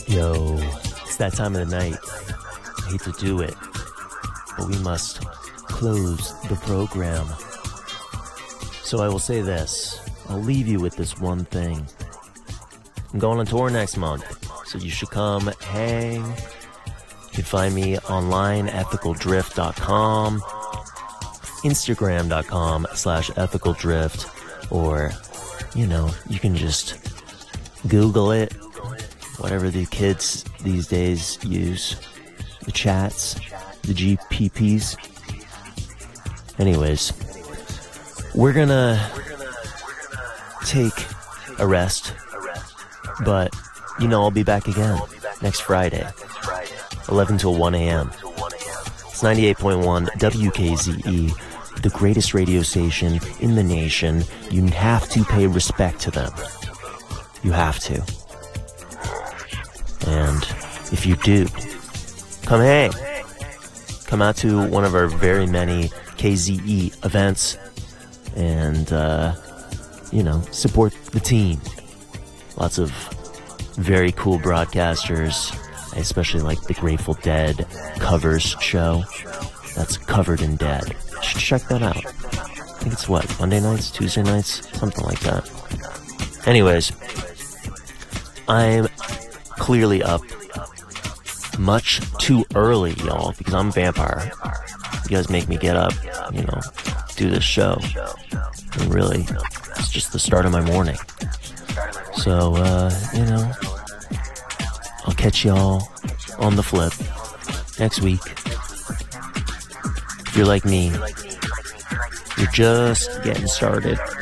Yo, it's that time of the night. I hate to do it, but we must close the program. So I will say this. I'll leave you with this one thing. I'm going on tour next month, so you should come hang. You can find me online, ethicaldrift.com, instagram.com/ethicaldrift, or, you can just Google it. Whatever the kids these days use. The chats, the GPPs. Anyways, we're gonna take a rest, but, I'll be back again next Friday, 11 till 1 a.m. It's 98.1 WKZE, the greatest radio station in the nation. You have to pay respect to them. You have to. And if you do, come hang. Come out to one of our very many KZE events and, support the team. Lots of very cool broadcasters. I especially like the Grateful Dead covers show. That's Covered in Dead. You should check that out. I think it's Monday nights, Tuesday nights, something like that. Anyways, I'm clearly up much too early, y'all, because I'm a vampire. You guys make me get up, do this show. And really, it's just the start of my morning. So, I'll catch y'all on the flip next week. If you're like me, you're just getting started.